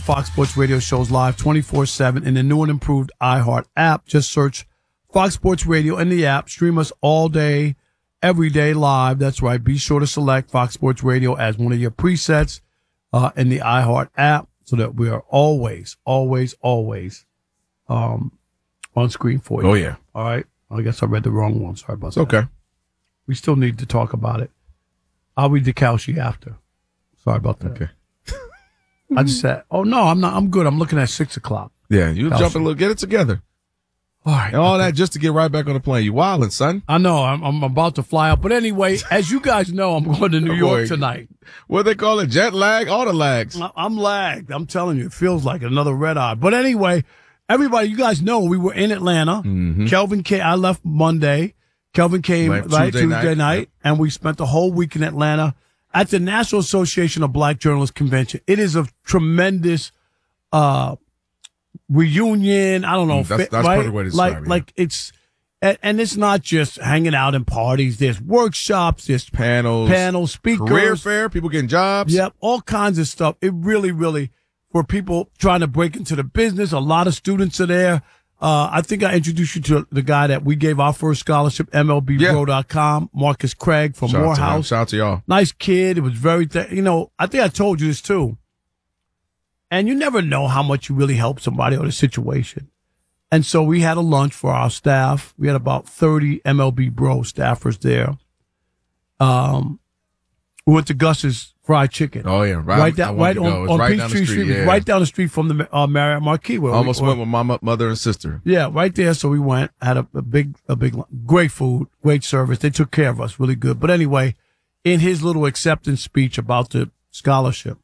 Fox Sports Radio shows live 24/7 in the new and improved iHeart app. Just search Fox Sports Radio in the app. Stream us all day, every day live. That's right. Be sure to select Fox Sports Radio as one of your presets in the iHeart app so that we are always on screen for you. Oh, yeah. All right. I guess I read the wrong one. Sorry about that. Okay. We still need to talk about it. I'll read the Kalshi after. Sorry about that. Okay. I just said, oh, no, I'm not. I'm good. I'm looking at 6 o'clock. Yeah, you jump a little, get it together. All right. And all that just to get right back on the plane. You wildin', son. I know. I'm about to fly out. But anyway, as you guys know, I'm going to New York tonight. What they call it? Jet lag? All the lags. I'm lagged. I'm telling you, it feels like another red eye. But anyway, everybody, you guys know we were in Atlanta. Mm-hmm. Kelvin came. I left Monday. Kelvin came Tuesday night. Yep. And we spent the whole week in Atlanta at the National Association of Black Journalists Convention. It is a tremendous reunion. I don't know. That's right? perfect way to describe it. Like it's, and it's not just hanging out in parties. There's workshops, there's panels, speakers, career fair, people getting jobs. Yep, all kinds of stuff. It really, for people trying to break into the business, a lot of students are there. I think I introduced you to the guy that we gave our first scholarship, MLBPro.com, Marcus Craig from Morehouse. Shout out to y'all. Nice kid. It was very, I think I told you this too. And you never know how much you really help somebody or the situation. And so we had a lunch for our staff. We had about 30 MLB Bro staffers there. We went to Gus's Fried Chicken. Oh, yeah. Right on Peachtree Street. Yeah. Right down the street from the Marriott Marquis. Almost went with my mother and sister. Yeah, right there. So we went, had a big, great food, great service. They took care of us really good. But anyway, in his little acceptance speech about the scholarship,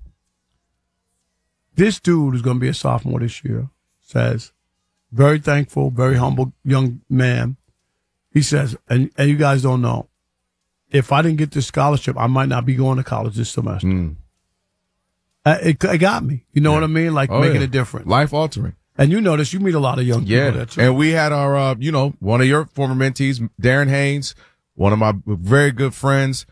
this dude who's going to be a sophomore this year says, very thankful, very humble young man. He says, and you guys don't know, if I didn't get this scholarship, I might not be going to college this semester. It got me. You know what I mean? Like making a difference. Life altering. And you notice you meet a lot of young people there too. And we had our, one of your former mentees, Darren Haynes, one of my very good friends.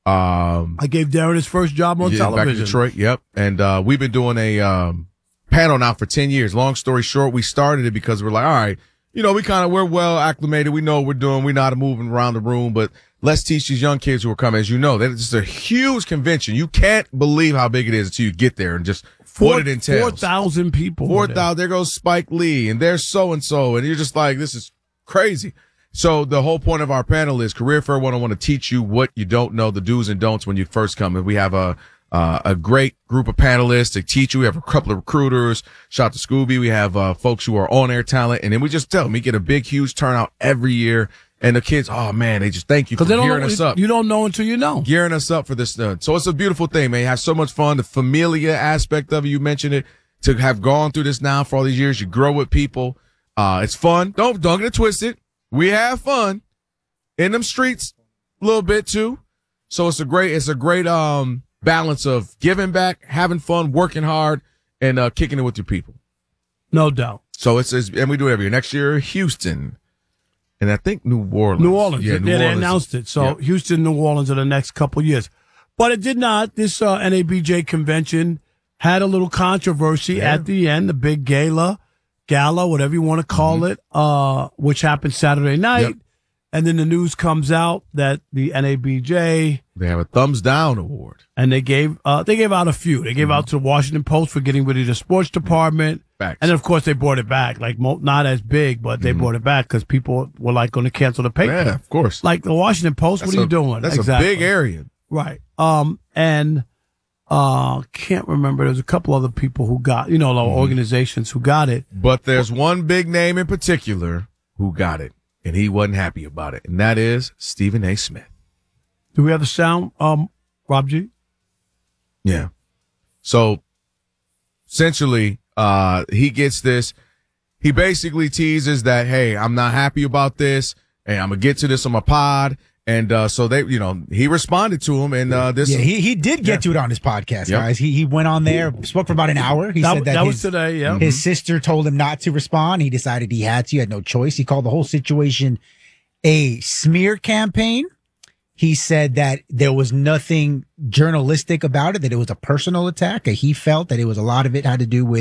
I gave Darren his first job on television. Back in Detroit, yep. And we've been doing a panel now for 10 years. Long story short, we started it because we're like, all right, we're well acclimated. We know what we're doing. We know how to move around the room, but let's teach these young kids who are coming. As you know, that is just a huge convention. You can't believe how big it is until you get there and just what it entails. 4,000 people. 4,000. There goes Spike Lee, and there's so-and-so, and you're just like, this is crazy. So the whole point of our panel is Career Fair 101 to teach you what you don't know, the do's and don'ts when you first come. And we have a great group of panelists to teach you. We have a couple of recruiters. Shout out to Scooby. We have folks who are on-air talent. And then we just tell them we get a big, huge turnout every year. And the kids, oh, man, they just thank you for gearing us up. You don't know until you know. Gearing us up for this. So it's a beautiful thing, man. You have so much fun. The familia aspect of it, you mentioned it. To have gone through this now for all these years, you grow with people. It's fun. Don't get it twisted. We have fun in them streets a little bit too. So it's a great balance of giving back, having fun, working hard, and kicking it with your people. No doubt. So and we do it every year. Next year, Houston, and I think New Orleans. Yeah, they announced it. So Houston, New Orleans are the next couple of years. But it did not. This NABJ convention had a little controversy at the end, the big gala, whatever you want to call it, which happened Saturday night. Yep. And then the news comes out that the NABJ, they have a thumbs down award. And they gave out a few. They gave out to the Washington Post for getting rid of the sports department. Facts. And of course they brought it back. Like not as big, but they brought it back because people were like going to cancel the paper. Yeah, of course. Like the Washington Post, what are you doing? That's a big area. Right. And can't remember. There's a couple other people who got, organizations who got it. But there's one big name in particular who got it, and he wasn't happy about it, and that is Stephen A. Smith. Do we have the sound, Rob G? Yeah. So essentially, he gets this. He basically teases that, hey, I'm not happy about this, and I'm gonna get to this on my pod. And so they, he responded to him, and he did get to it on his podcast, guys. He went on there, spoke for about an hour. He said that was today. Yeah, his sister told him not to respond. He decided he had to. He had no choice. He called the whole situation a smear campaign. He said that there was nothing journalistic about it, that it was a personal attack. He felt that a lot of it had to do with